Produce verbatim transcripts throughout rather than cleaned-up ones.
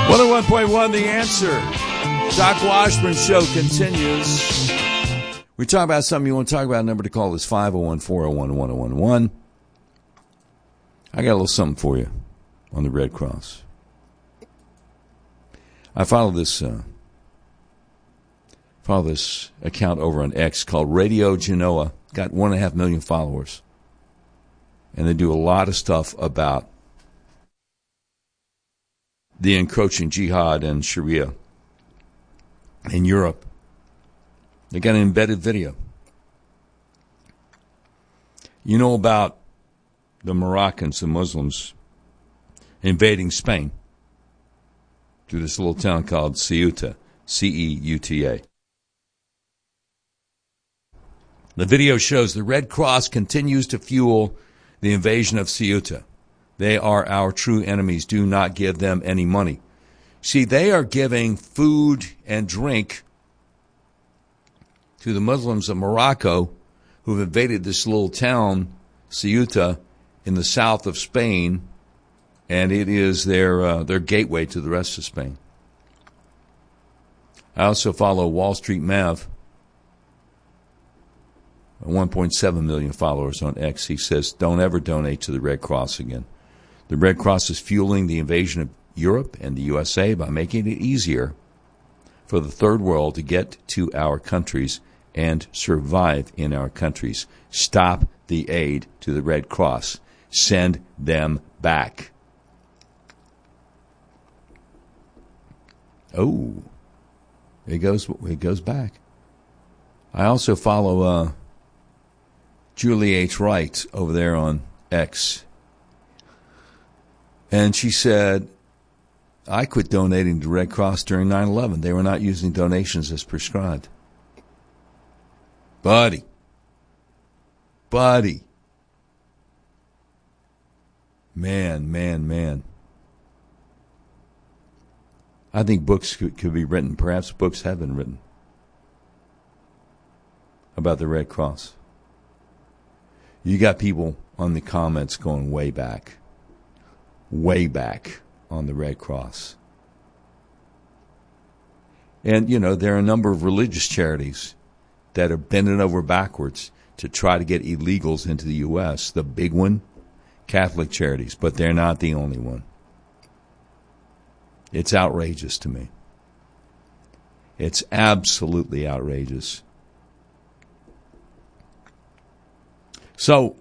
one oh one point one, The Answer. Doc Washburn Show continues. We talk about something you want to talk about. Number to call is five oh one, four oh one, one oh one one. I got a little something for you on the Red Cross. I follow this uh, follow this account over on X called Radio Genoa. Got one and a half million followers. And they do a lot of stuff about the encroaching jihad and Sharia in Europe. They got an embedded video. You know about the Moroccans, the Muslims, invading Spain through this little town called Ceuta, C E U T A. The video shows the Red Cross continues to fuel the invasion of Ceuta. They are our true enemies. Do not give them any money. See, they are giving food and drink to the Muslims of Morocco who've invaded this little town, Ceuta, in the south of Spain, and it is their uh, their gateway to the rest of Spain. I also follow Wall Street Mav, one point seven million followers on X. He says, don't ever donate to the Red Cross again. The Red Cross is fueling the invasion of Europe and the U S A by making it easier for the third world to get to our countries and survive in our countries. Stop the aid to the Red Cross. Send them back. Oh, it goes it goes back. I also follow uh, Julie H. Wright over there on X. And she said, I quit donating to Red Cross during nine eleven. They were not using donations as prescribed. Buddy. Buddy. Man, man, man. I think books could, could be written. Perhaps books have been written about the Red Cross. You got people on the comments going way back. Way back on the Red Cross. And, you know, there are a number of religious charities that are bending over backwards to try to get illegals into the U S. The big one, Catholic Charities, but they're not the only one. It's outrageous to me. It's absolutely outrageous. So,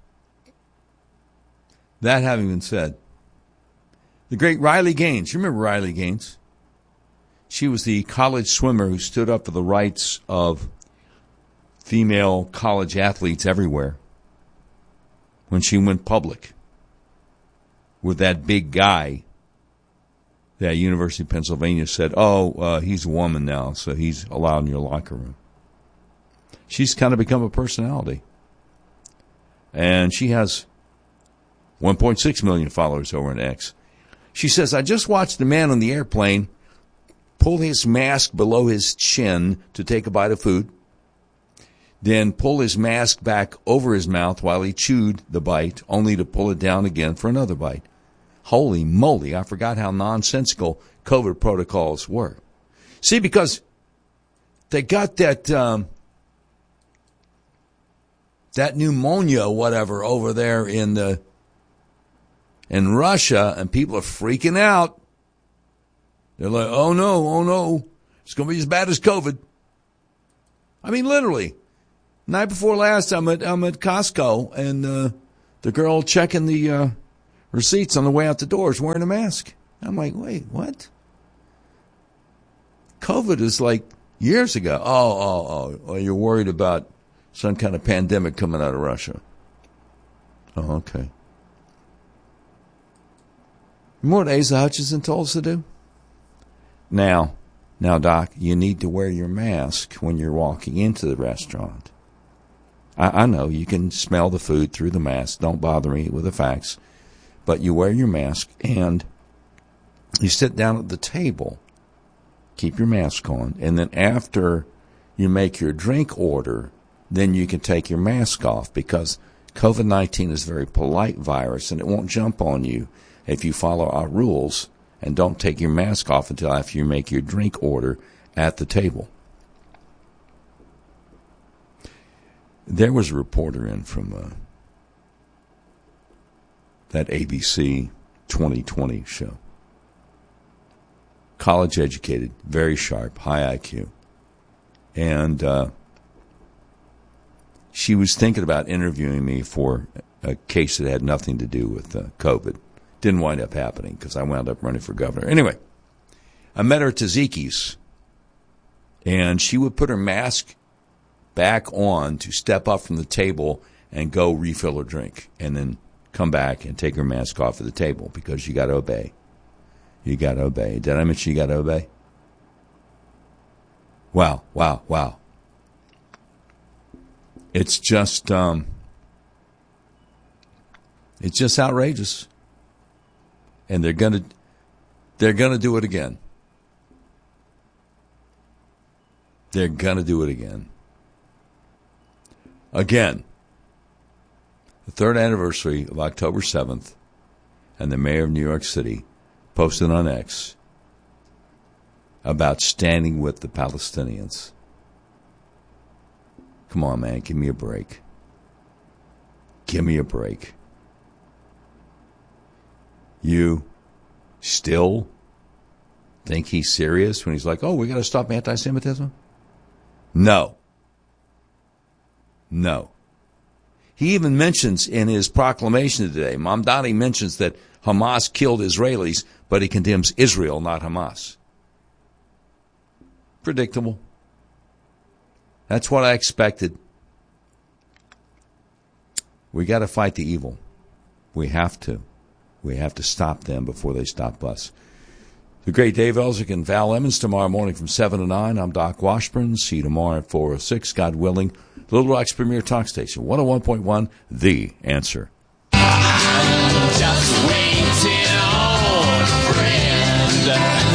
that having been said, the great Riley Gaines, you remember Riley Gaines? She was the college swimmer who stood up for the rights of female college athletes everywhere when she went public with that big guy that University of Pennsylvania said, oh, uh, he's a woman now, so he's allowed in your locker room. She's kind of become a personality. And she has one point six million followers over on X. She says, I just watched the man on the airplane pull his mask below his chin to take a bite of food, then pull his mask back over his mouth while he chewed the bite, only to pull it down again for another bite. Holy moly, I forgot how nonsensical COVID protocols were. See, because they got that um, that pneumonia or whatever over there in the in Russia, and people are freaking out. They're like, oh no, oh no, it's going to be as bad as COVID. I mean, literally. Night before last, I'm at I'm at Costco, and uh, the girl checking the uh, receipts on the way out the door is wearing a mask. I'm like, wait, what? COVID is like years ago. Oh, oh, oh, oh, you're worried about some kind of pandemic coming out of Russia. Oh, okay. You know what Asa Hutchinson told us to do? Now, now, Doc, you need to wear your mask when you're walking into the restaurant. I, I know you can smell the food through the mask. Don't bother me with the facts. But you wear your mask and you sit down at the table. Keep your mask on. And then after you make your drink order, then you can take your mask off, because COVID nineteen is a very polite virus and it won't jump on you if you follow our rules and don't take your mask off until after you make your drink order at the table. There was a reporter in from uh, that A B C twenty twenty show. College educated, very sharp, high I Q. And uh, she was thinking about interviewing me for a case that had nothing to do with uh, COVID. Didn't wind up happening because I wound up running for governor. Anyway, I met her at Taziki's, and she would put her mask back on to step up from the table and go refill her drink, and then come back and take her mask off at the table because you got to obey. You got to obey. Did I mention you got to obey? Wow, wow, wow. It's just, um, it's just outrageous. And they're gonna, they're gonna do it again. They're gonna do it again. Again. The third anniversary of October seventh, and the mayor of New York City posted on X about standing with the Palestinians. Come on, man, give me a break. Give me a break. You still think he's serious when he's like, oh, we got to stop anti-Semitism? No. No. He even mentions in his proclamation today, Mamdani mentions that Hamas killed Israelis, but he condemns Israel, not Hamas. Predictable. That's what I expected. We got to fight the evil. We have to. We have to stop them before they stop us. The great Dave Elzick and Val Emmons tomorrow morning from seven to nine. I'm Doc Washburn. See you tomorrow at four oh six, God willing. Little Rock's premier talk station, one oh one point one, The Answer. I'm just waiting on a friend.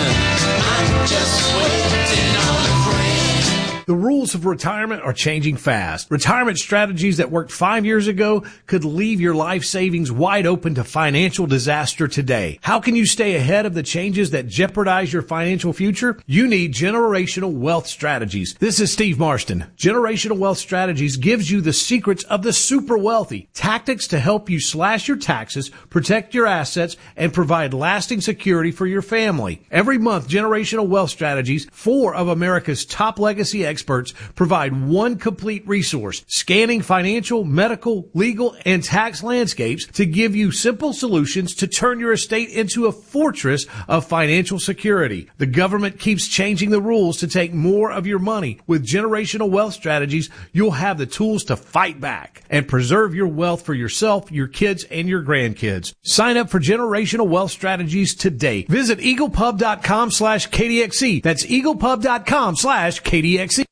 I'm just waiting on a friend. The rules of retirement are changing fast. Retirement strategies that worked five years ago could leave your life savings wide open to financial disaster today. How can you stay ahead of the changes that jeopardize your financial future? You need Generational Wealth Strategies. This is Steve Marston. Generational Wealth Strategies gives you the secrets of the super wealthy, tactics to help you slash your taxes, protect your assets, and provide lasting security for your family. Every month, Generational Wealth Strategies, four of America's top legacy experts, provide one complete resource, scanning financial, medical, legal, and tax landscapes to give you simple solutions to turn your estate into a fortress of financial security. The government keeps changing the rules to take more of your money. With Generational Wealth Strategies, you'll have the tools to fight back and preserve your wealth for yourself, your kids, and your grandkids. Sign up for Generational Wealth Strategies today. Visit eaglepub.com slash KDXC. That's eaglepub.com slash KDXC.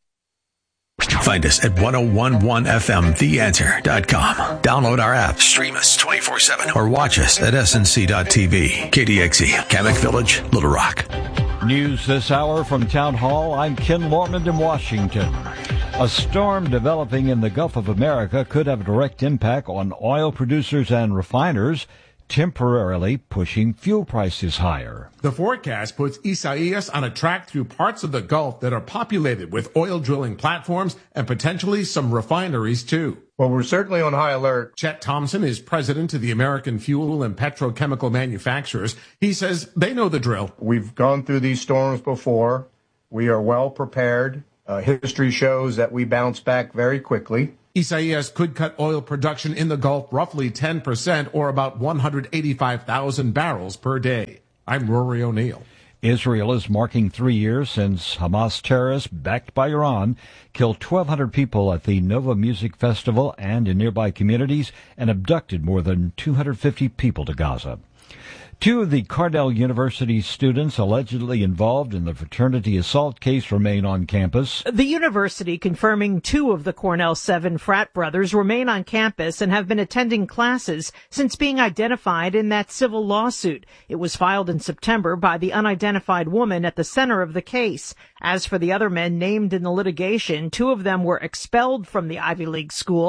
Find us at ten eleven F M the answer dot com. Download our app, stream us twenty-four seven, or watch us at S N C dot T V. K D X E, Kamek Village, Little Rock. News this hour from Town Hall. I'm Ken Lorman in Washington. A storm developing in the Gulf of America could have a direct impact on oil producers and refiners, temporarily pushing fuel prices higher. The forecast puts Isaias on a track through parts of the Gulf that are populated with oil drilling platforms and potentially some refineries too. Well, we're certainly on high alert. Chet Thompson is president of the American Fuel and Petrochemical Manufacturers. He says they know the drill. We've gone through these storms before. We are well prepared. Uh, history shows that we bounce back very quickly. Isaias could cut oil production in the Gulf roughly ten percent, or about one hundred eighty-five thousand barrels per day. I'm Rory O'Neill. Israel is marking three years since Hamas terrorists, backed by Iran, killed twelve hundred people at the Nova Music Festival and in nearby communities and abducted more than two hundred fifty people to Gaza. Two of the Cornell University students allegedly involved in the fraternity assault case remain on campus. The university confirming two of the Cornell seven frat brothers remain on campus and have been attending classes since being identified in that civil lawsuit. It was filed in September by the unidentified woman at the center of the case. As for the other men named in the litigation, two of them were expelled from the Ivy League school.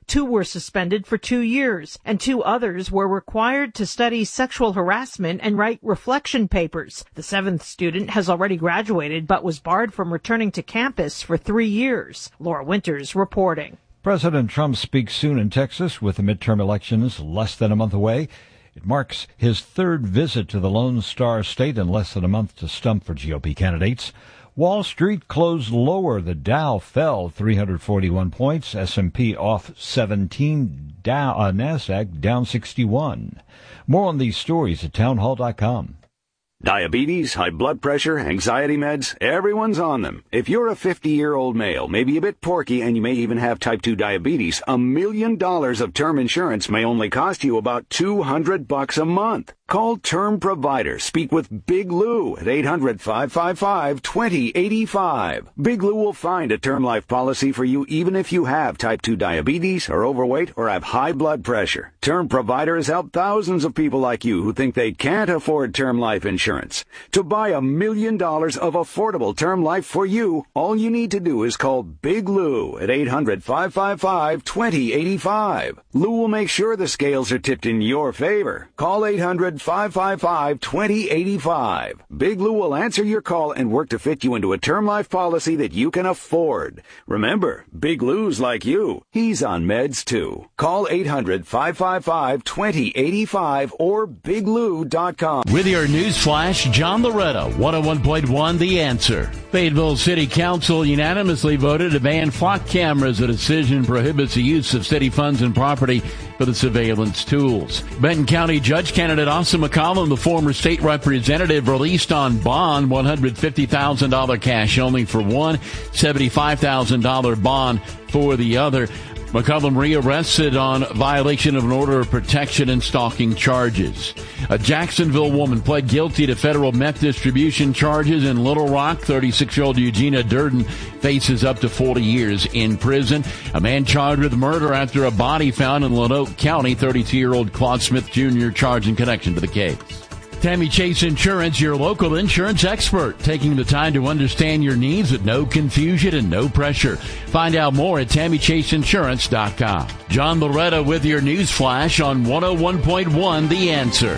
Two were suspended for two years, and two others were required to study sexual harassment and write reflection papers. The seventh student has already graduated but was barred from returning to campus for three years. Laura Winters reporting. President Trump speaks soon in Texas with the midterm elections less than a month away. It marks his third visit to the Lone Star State in less than a month to stump for G O P candidates. Wall Street closed lower. The Dow fell three hundred forty-one points, S and P off seventeen, Dow, uh, NASDAQ down sixty-one. More on these stories at townhall dot com. Diabetes, high blood pressure, anxiety meds, everyone's on them. If you're a fifty-year-old male, maybe a bit porky, and you may even have type two diabetes, a million dollars of term insurance may only cost you about two hundred bucks a month. Call Term Provider. Speak with Big Lou at eight hundred, five five five, two zero eight five. Big Lou will find a term life policy for you even if you have type two diabetes, are overweight, or have high blood pressure. Term Provider has helped thousands of people like you who think they can't afford term life insurance. To buy a million dollars of affordable term life for you, all you need to do is call Big Lou at eight hundred, five five five, two zero eight five. Lou will make sure the scales are tipped in your favor. Call eight hundred, five five five, two zero eight five. Big Lou will answer your call and work to fit you into a term life policy that you can afford. Remember, Big Lou's like you. He's on meds too. Call eight hundred, five five five, two zero eight five or big lou dot com. With your news flash, John Loretta, one oh one point one The Answer. Fayetteville City Council unanimously voted to ban flock cameras. A decision prohibits the use of city funds and property for the surveillance tools. Benton County Judge candidate Austin McCollum, the former state representative, released on bond one hundred fifty thousand dollars cash only for one, seventy-five thousand dollars bond for the other. McCollum rearrested on violation of an order of protection and stalking charges. A Jacksonville woman pled guilty to federal meth distribution charges in Little Rock. thirty-six-year-old Eugenia Durden faces up to forty years in prison. A man charged with murder after a body found in Lanoke County. thirty-two-year-old Claude Smith Junior charged in connection to the case. Tammy Chase Insurance, your local insurance expert, taking the time to understand your needs with no confusion and no pressure. Find out more at tammy chase insurance dot com. John Loretta with your news flash on one oh one point one The Answer.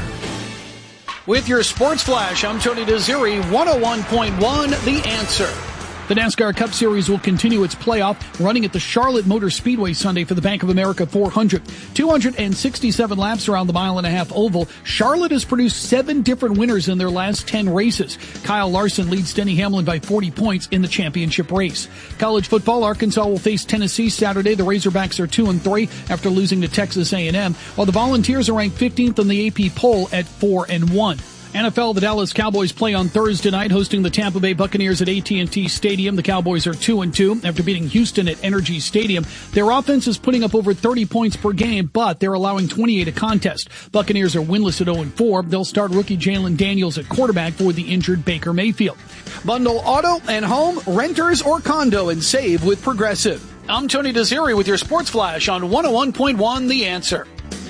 With your sports flash, I'm Tony Desiri, one oh one point one The Answer. The NASCAR Cup Series will continue its playoff, running at the Charlotte Motor Speedway Sunday for the Bank of America four hundred. two hundred sixty-seven laps around the mile and a half oval. Charlotte has produced seven different winners in their last ten races. Kyle Larson leads Denny Hamlin by forty points in the championship race. College football, Arkansas will face Tennessee Saturday. The Razorbacks are two and three after losing to Texas A and M, while the Volunteers are ranked fifteenth on the A P poll at four and one. N F L, the Dallas Cowboys play on Thursday night, hosting the Tampa Bay Buccaneers at A T and T Stadium. The Cowboys are two and two after beating Houston at Energy Stadium. Their offense is putting up over thirty points per game, but they're allowing twenty-eight a contest. Buccaneers are winless at oh and four. They'll start rookie Jalen Daniels at quarterback for the injured Baker Mayfield. Bundle auto and home, renters or condo, and save with Progressive. I'm Tony Desiri with your Sports Flash on one oh one point one The Answer.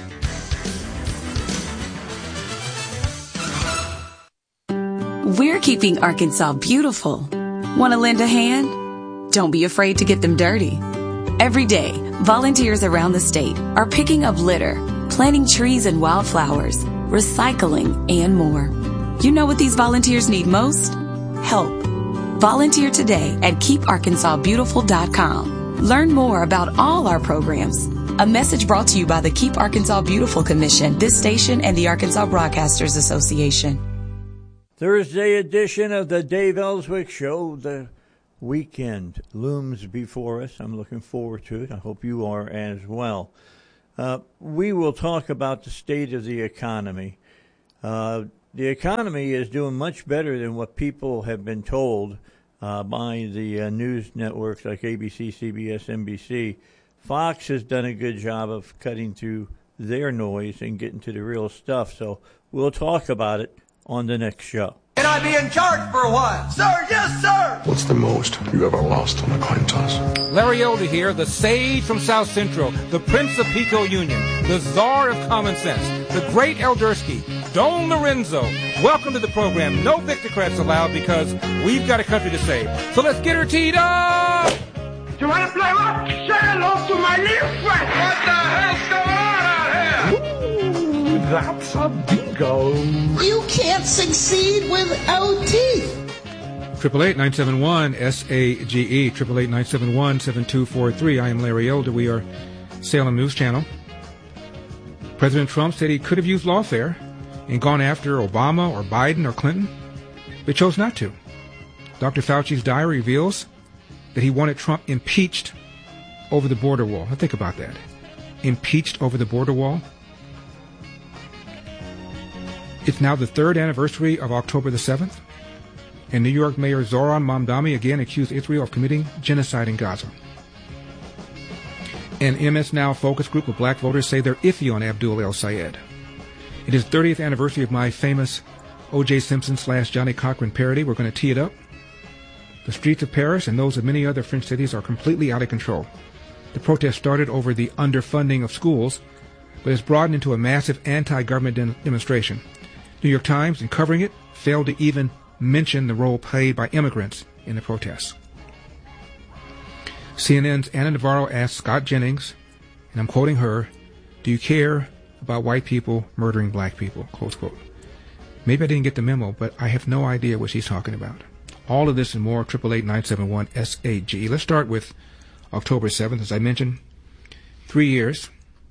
We're keeping Arkansas beautiful. Want to lend a hand? Don't be afraid to get them dirty. Every day, volunteers around the state are picking up litter, planting trees and wildflowers, recycling, and more. You know what these volunteers need most? Help. Volunteer today at keep arkansas beautiful dot com. Learn more about all our programs. A message brought to you by the Keep Arkansas Beautiful Commission, this station, and the Arkansas Broadcasters Association. Thursday edition of the Dave Ellswick Show. The weekend looms before us. I'm looking forward to it. I hope you are as well. Uh, we will talk about the state of the economy. Uh, the economy is doing much better than what people have been told uh, by the uh, news networks like A B C, C B S, N B C. Fox has done a good job of cutting through their noise and getting to the real stuff. So we'll talk about it on the next show. Can I be in charge for a while? Sir, yes, sir! What's the most you ever lost on a coin toss? Larry Elder here, the sage from South Central, the Prince of Pico Union, the czar of common sense, the great Eldersky, Don Lorenzo. Welcome to the program. No Victocrats allowed because we've got a country to save. So let's get her teed up! You want to play what? Say hello to my little friend. What the hell's going on out here? Ooh, that's a bingo. You can't succeed without teeth. Triple eight nine seven one S A G E. Triple eight nine seven one seven two four three. I am Larry Elder. We are Salem News Channel. President Trump said he could have used lawfare and gone after Obama or Biden or Clinton, but chose not to. Doctor Fauci's diary reveals that he wanted Trump impeached over the border wall. Now think about that. Impeached over the border wall. It's now the third anniversary of October the seventh, and New York Mayor Zohran Mamdani again accused Israel of committing genocide in Gaza. An M S Now focus group of black voters say they're iffy on Abdul El-Sayed. It is the thirtieth anniversary of my famous O J Simpson slash Johnny Cochran parody. We're going to tee it up. The streets of Paris and those of many other French cities are completely out of control. The protest started over the underfunding of schools, but has broadened into a massive anti-government de- demonstration. New York Times, in covering it, failed to even mention the role played by immigrants in the protests. C N N's Anna Navarro asked Scott Jennings, and I'm quoting her, "Do you care about white people murdering black people?" Close quote. Maybe I didn't get the memo, but I have no idea what she's talking about. All of this and more, triple eight nine seven one S A G E. Let's start with October seventh. As I mentioned, three years,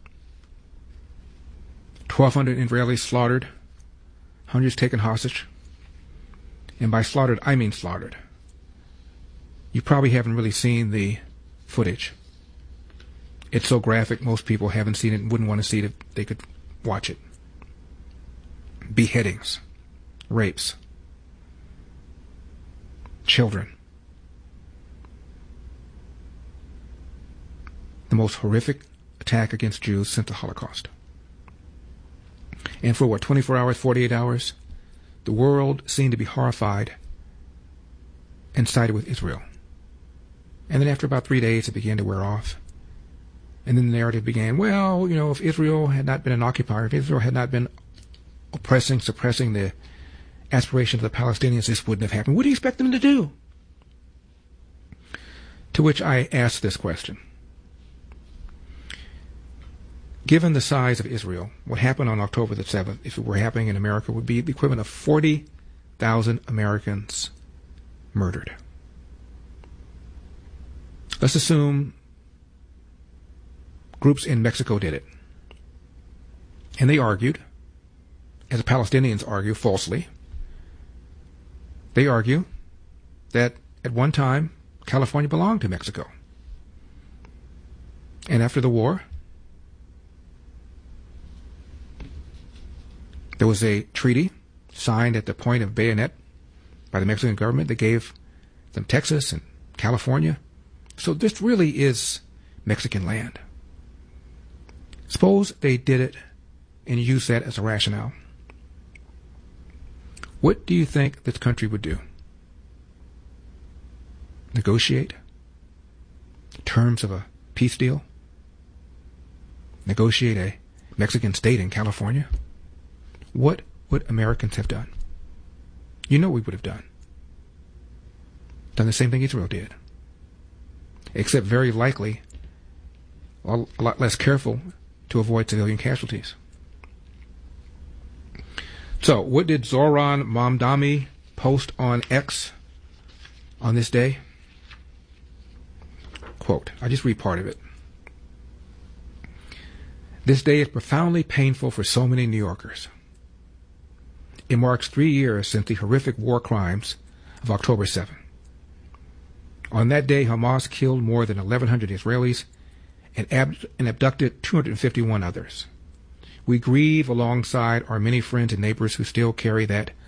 twelve hundred Israelis slaughtered, hundreds taken hostage. And by slaughtered, I mean slaughtered. You probably haven't really seen the footage. It's so graphic, most people haven't seen it and wouldn't want to see it if they could watch it. Beheadings, rapes, children. The most horrific attack against Jews since the Holocaust. And for what, twenty-four hours, forty-eight hours, the world seemed to be horrified and sided with Israel. And then after about three days, it began to wear off. And then the narrative began, well, you know, if Israel had not been an occupier, if Israel had not been oppressing, suppressing the aspirations of the Palestinians, this wouldn't have happened. What do you expect them to do? To which I ask this question. Given the size of Israel, what happened on October the seventh, if it were happening in America, would be the equivalent of forty thousand Americans murdered. Let's assume groups in Mexico did it. And they argued, as the Palestinians argue falsely, they argue that at one time California belonged to Mexico. And after the war, there was a treaty signed at the point of bayonet by the Mexican government that gave them Texas and California. So this really is Mexican land. Suppose they did it and used that as a rationale. What do you think this country would do? Negotiate terms of a peace deal? Negotiate a Mexican state in California? What would Americans have done? You know we would have done. Done the same thing Israel did. Except very likely a lot less careful to avoid civilian casualties. So, what did Zohran Mamdani post on X on this day? Quote, I just read part of it. This day is profoundly painful for so many New Yorkers. It marks three years since the horrific war crimes of October seventh. On that day, Hamas killed more than eleven hundred Israelis and, ab- and abducted two hundred fifty-one others. We grieve alongside our many friends and neighbors who still carry that